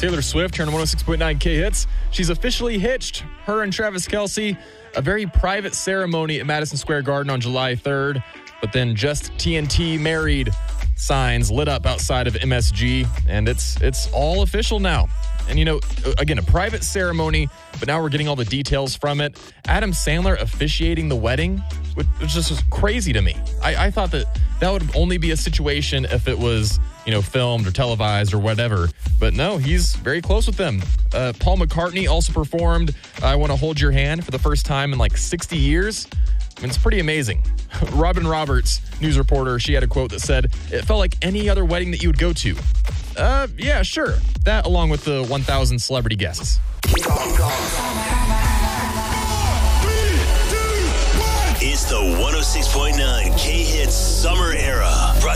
Taylor Swift here on 106.9 K-Hits. She's officially hitched. Her and Travis Kelce, a very private ceremony at Madison Square Garden on July 3rd. But then just TNT married signs lit up outside of MSG. And it's all official now. And, you know, again, a private ceremony, but now we're getting all the details from it. Adam Sandler officiating the wedding, which just was crazy to me. I thought that would only be a situation if it was, you know, filmed or televised or whatever. But no, he's very close with them. Paul McCartney also performed I Want to Hold Your Hand for the first time in like 60 years. I mean, it's pretty amazing. Robin Roberts, news reporter, she had a quote that said, "It felt like any other wedding that you would go to." Yeah, sure. That along with the 1,000 celebrity guests. It's the 106.9 K-Hits Summer Era.